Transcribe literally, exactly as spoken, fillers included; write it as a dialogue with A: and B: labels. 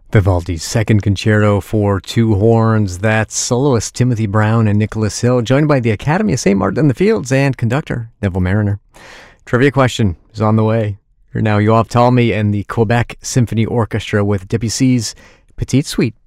A: Vivaldi's Second Concerto for Two Horns. That's soloist Timothy Brown and Nicholas Hill, joined by the Academy of Saint Martin in the Fields and conductor Neville Mariner. Trivia question is on the way. Here now, Yoav Talmy and the Quebec Symphony Orchestra with Debussy's Petite Suite.